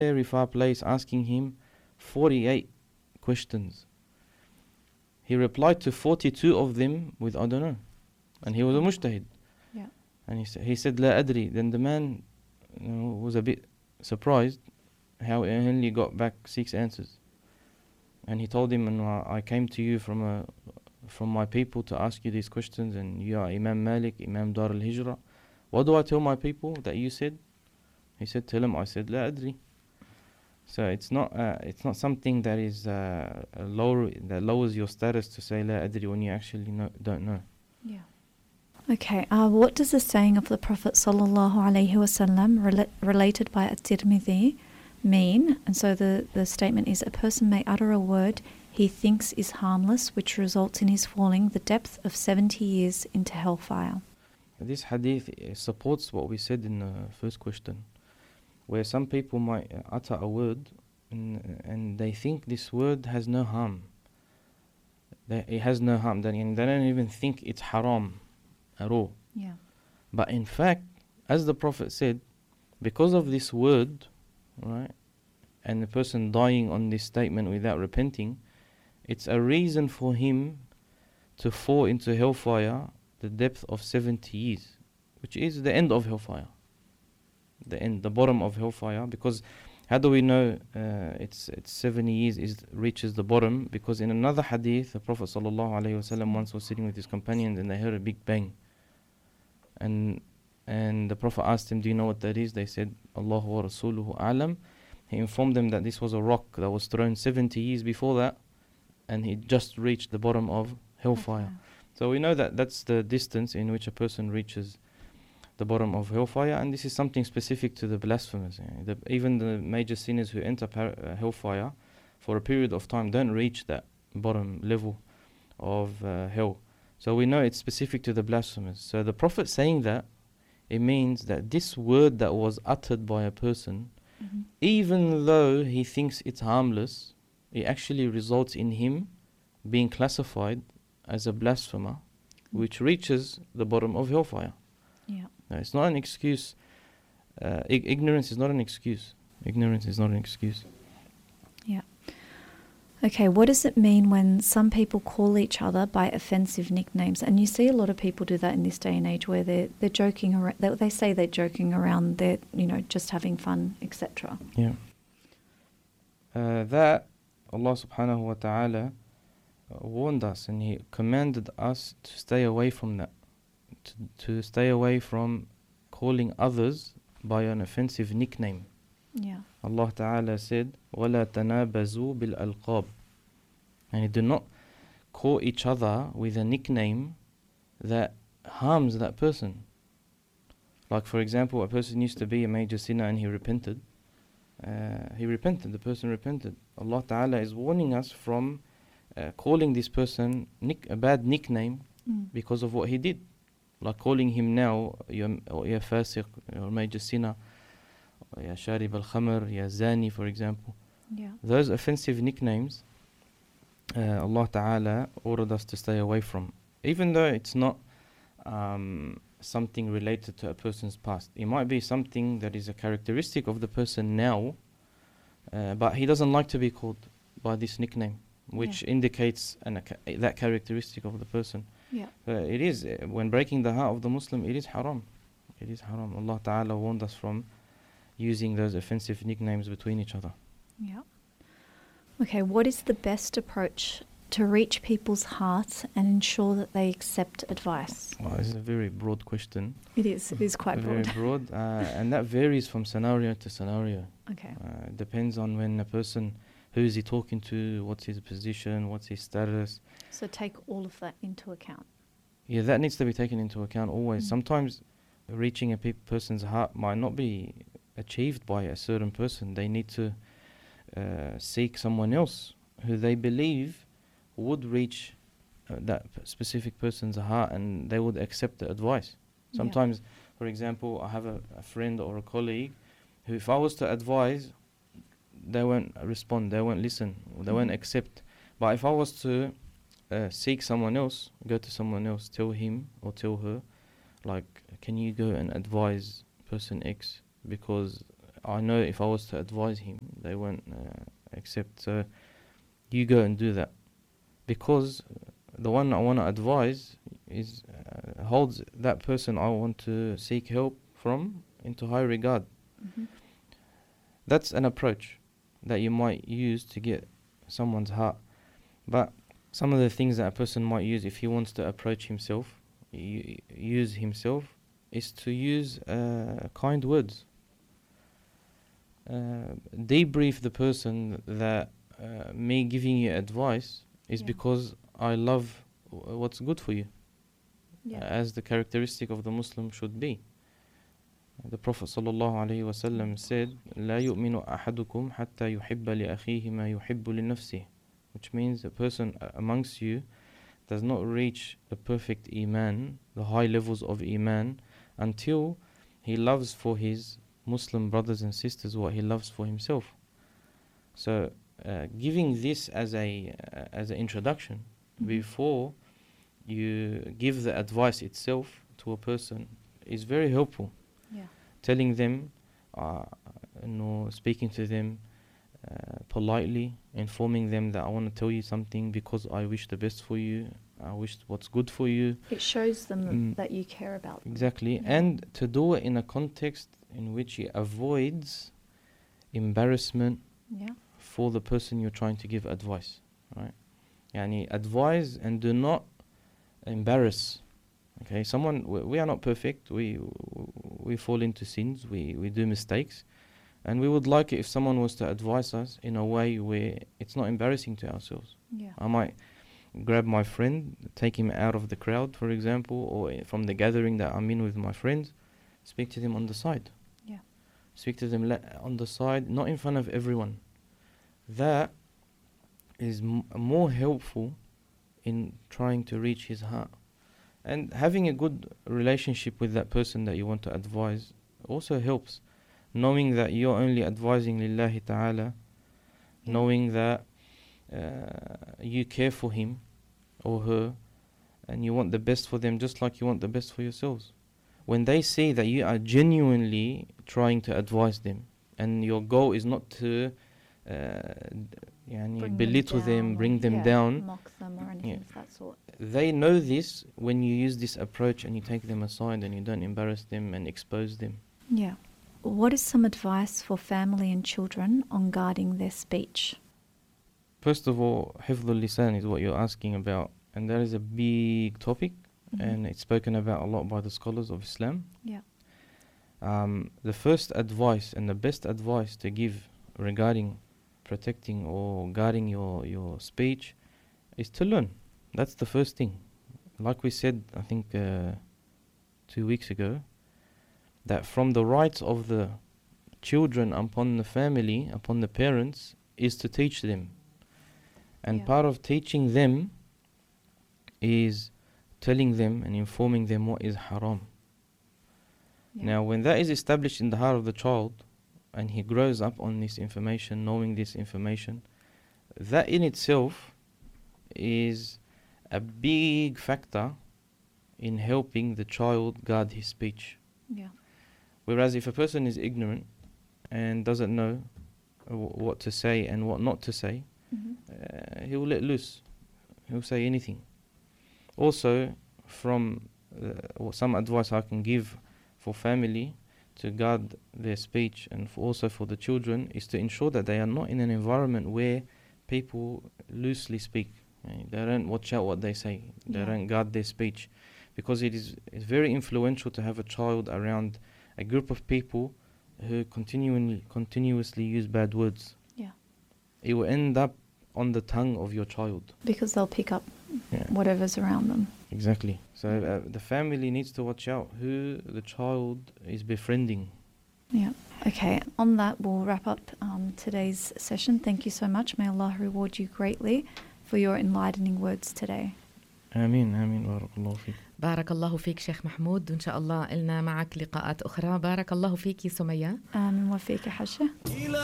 very far place asking him 48 questions. He replied to 42 of them with I don't know. And he was a mujtahid. Yeah. And he said La adri. Then the man was a bit surprised how he only got back 6 answers. And he told him, I came to you from my people to ask you these questions, and you are Imam Malik, Imam Dar al-Hijrah. What do I tell my people that you said? He said, tell him I said La adri. So it's not something that is that lowers your status to say La adri when you actually don't know. Yeah. Okay, what does the saying of the Prophet sallallahu alaihi wasallam related by At-Tirmidhi mean? And so the statement is, a person may utter a word he thinks is harmless, which results in his falling the depth of 70 years into hellfire. This hadith supports what we said in the first question, where some people might utter a word and they think this word has no harm. It has no harm. They don't even think it's haram at all. Yeah. But in fact, as the Prophet said, because of this word, right, and the person dying on this statement without repenting, it's a reason for him to fall into hellfire the depth of 70 years, which is the end of hellfire. The bottom of hellfire. Because how do we know it's 70 years reaches the bottom? Because in another hadith, the Prophet ﷺ once was sitting with his companions and they heard a big bang. And the Prophet asked him, do you know what that is? They said, Allahu wa Rasuluhu a'lam. He informed them that this was a rock that was thrown 70 years before that, and he just reached the bottom of hellfire. Okay. So we know that that's the distance in which a person reaches the bottom of hellfire, and this is something specific to the blasphemers. Even the major sinners who enter hellfire for a period of time don't reach that bottom level of hell. So we know it's specific to the blasphemers. So the Prophet saying that, it means that this word that was uttered by a person, even though he thinks it's harmless, it actually results in him being classified as a blasphemer, which reaches the bottom of hellfire. Yeah. No, it's not an excuse. Ignorance is not an excuse. Ignorance is not an excuse. Yeah. Okay, what does it mean when some people call each other by offensive nicknames? And you see a lot of people do that in this day and age, where they're joking around. They say they're joking around. They're just having fun, etc. Yeah. That Allah subhanahu wa ta'ala warned us, and He commanded us to stay away from that. To stay away from calling others by an offensive nickname. Yeah. Allah Ta'ala said, وَلَا تَنَابَزُوا بِالْأَلْقَابِ. And you do not call each other with a nickname that harms that person. Like for example, a person used to be a major sinner and he repented. The person repented. Allah Ta'ala is warning us from calling this person a bad nickname because of what he did. Like calling him now, ya fasiq, or major sinner, ya sharib al-khamr, ya zani, for example. Yeah. Those offensive nicknames, Allah Ta'ala ordered us to stay away from. Even though it's not something related to a person's past. It might be something that is a characteristic of the person now, but he doesn't like to be called by this nickname, which indicates that characteristic of the person. Yeah. It is, when breaking the heart of the Muslim, it is haram. It is haram. Allah Ta'ala warned us from using those offensive nicknames between each other. Yeah. Okay, what is the best approach to reach people's hearts and ensure that they accept advice? Well, this is a very broad question. It is quite broad. Very broad, and that varies from scenario to scenario. Okay. It depends on when a person, who is he talking to, what's his position, what's his status. So take all of that into account. Yeah, that needs to be taken into account always. Sometimes reaching a person's heart might not be achieved by a certain person. They need to seek someone else who they believe would reach that specific person's heart, and they would accept the advice. Sometimes, for example, I have a friend or a colleague who, if I was to advise, they won't respond, they won't listen, they won't accept. But if I was to seek someone else, go to someone else, tell him or tell her, like, can you go and advise person X, because I know if I was to advise him, they won't accept. So you go and do that, because the one I want to advise is holds that person I want to seek help from into high regard. Mhm. That's an approach that you might use to get someone's heart. But some of the things that a person might use if he wants to approach himself, use himself, is to use kind words. Debrief the person that me giving you advice is Yeah. because I love what's good for you, Yeah. as the characteristic of the Muslim should be. The Prophet ﷺ said, لا يؤمن أحدكم حتى يحب لأخيه ما يحب لنفسه, which means a person amongst you does not reach the perfect iman, the high levels of iman, until he loves for his Muslim brothers and sisters what he loves for himself. So giving this as an introduction before you give the advice itself to a person is very helpful. Yeah. Telling them, speaking to them politely, informing them that I want to tell you something because I wish the best for you, I wish what's good for you. It shows them that you care about them. Exactly. Yeah. And to do it in a context in which he avoids embarrassment Yeah. for the person you're trying to give advice, right? Yani advise and do not embarrass. Okay, we are not perfect. We fall into sins. We do mistakes, and we would like it if someone was to advise us in a way where it's not embarrassing to ourselves. Yeah. I might grab my friend, take him out of the crowd, for example, or from the gathering that I'm in with my friends, speak to them on the side. Yeah. Speak to them on the side, not in front of everyone. That is more helpful in trying to reach his heart. And having a good relationship with that person that you want to advise also helps. Knowing that you're only advising lillahi ta'ala, Yeah. knowing that you care for him or her, and you want the best for them just like you want the best for yourselves. When they see that you are genuinely trying to advise them, and your goal is not to belittle them, bring them down, mock them or anything of that sort. they know this when you use this approach and you take them aside and you don't embarrass them and expose them. Yeah. What is some advice for family and children on guarding their speech? First of all, hifdhul lisan is what you're asking about, and that is a big topic, and it's spoken about a lot by the scholars of Islam. Yeah. The first advice and the best advice to give regarding protecting or guarding your speech is to learn. That's the first thing. Like we said, I think 2 weeks ago, that from the rights of the children upon the family, upon the parents, is to teach them. And Yeah. part of teaching them is telling them and informing them what is haram. Yeah. Now, when that is established in the heart of the child, and he grows up on this information, knowing this information, that in itself is a big factor in helping the child guard his speech. Yeah. Whereas if a person is ignorant and doesn't know what to say and what not to say, he will let loose. He'll say anything. Also, from some advice I can give for family to guard their speech and also for the children is to ensure that they are not in an environment where people loosely speak. They don't watch out what they say. They Yeah. don't guard their speech. Because it's very influential to have a child around a group of people who continuously use bad words. Yeah. It will end up on the tongue of your child. Because they'll pick up Yeah. whatever's around them. Exactly. So the family needs to watch out who the child is befriending. Yeah. Okay. On that, we'll wrap up today's session. Thank you so much. May Allah reward you greatly for your enlightening words today. آمين آمين بارك الله فيك. بارك الله فيك شيخ محمود، وإن شاء الله لنا معك لقاءات أخرى. بارك الله فيك سمية. آمين وفيك حشة.